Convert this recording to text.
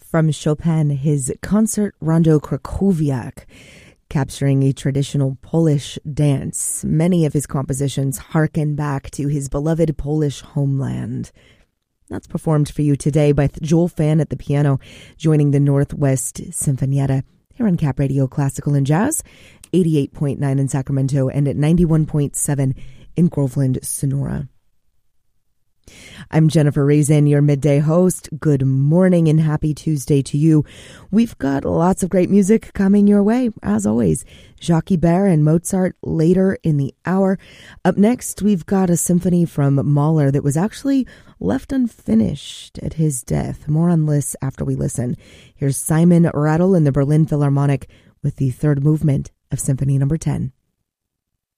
from Chopin, his Concert Rondo Krakowiak, capturing a traditional Polish dance. Many of his compositions harken back to his beloved Polish homeland. That's performed for you today by Joel Fan at the piano, joining the Northwest Sinfonietta here on Cap Radio Classical and Jazz, 88.9 in Sacramento and at 91.7 in Groveland, Sonora. I'm Jennifer Raisin, your midday host. Good morning and happy Tuesday to you. We've got lots of great music coming your way, as always. Jacques Ibert and Mozart later in the hour. Up next, we've got a symphony from Mahler that was actually left unfinished at his death. More on this after we listen. Here's Simon Rattle and the Berlin Philharmonic with the third movement of Symphony Number 10.